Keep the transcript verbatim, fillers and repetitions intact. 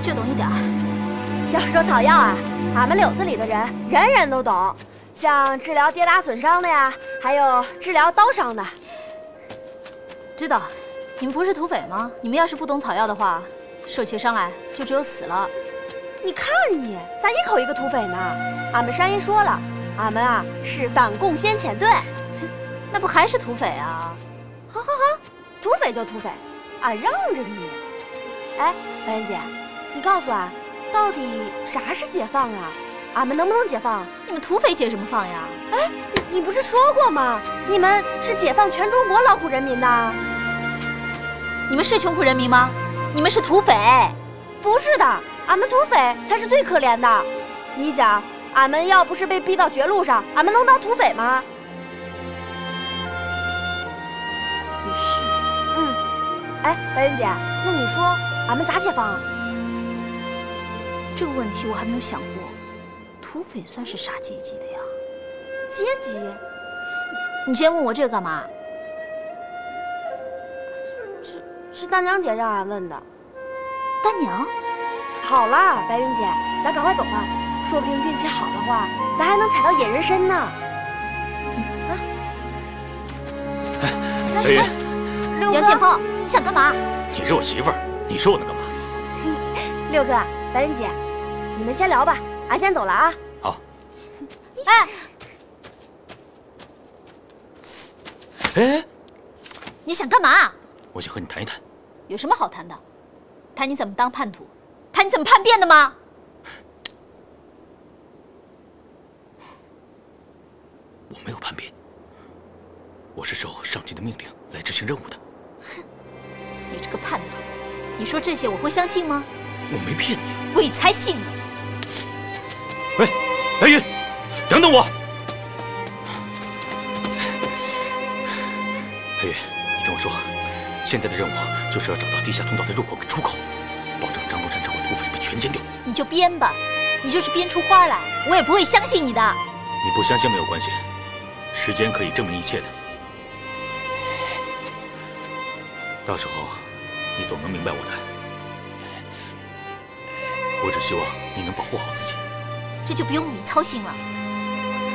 就懂一点儿。 要说草药啊，俺们柳子里的人人人都懂，像治疗跌打损伤的呀，还有治疗刀伤的。 知道，你们不是土匪吗？你们要是不懂草药的话，受起伤来就只有死了。 你看你咋一口一个土匪呢？俺们山医说了，俺们啊是反共先遣队。 那不还是土匪啊？ 好好好，土匪就土匪，俺让着你。哎，白云姐，你告诉俺，到底啥是解放啊？俺们能不能解放？ 你们土匪解什么放呀？ 哎，你你不是说过吗？你们是解放全中国劳苦人民的。 你们是穷苦人民吗？你们是土匪。 不是的，俺们土匪才是最可怜的。你想，俺们要不是被逼到绝路上，俺们能当土匪吗？ 也是。 嗯。哎，白云姐，那你说俺们咋解放啊？ 这个问题我还没有想过。土匪算是啥阶级的呀？ 阶级？ 你今天问我这个干嘛？ 是是大娘姐让俺问的。 大娘？ 好啦，白云姐，咱赶快走吧，说不定运气好的话，咱还能踩到野人参呢。啊！ 白云， 杨建峰，你想干嘛？ 你是我媳妇儿，你说我能干嘛？ 六哥，白云姐，你们先聊吧，俺先走了啊。 好。 哎， 哎， 你想干嘛？ 我想和你谈一谈。 有什么好谈的？谈你怎么当叛徒，谈你怎么叛变的吗？ 我没有叛变，我是受上级的命令来执行任务的。 哼，你这个叛徒，你说这些我会相信吗？ 我没骗你啊！ 鬼才信呢！ 喂，白云，等等我！白云，你听我说，现在的任务就是要找到地下通道的入口跟出口，保证张东山这伙土匪被全歼掉。 你就编吧，你就是编出花来，我也不会相信你的。 你不相信没有关系，时间可以证明一切的。到时候，你总能明白我的。我只希望你能保护好自己。 这就不用你操心了。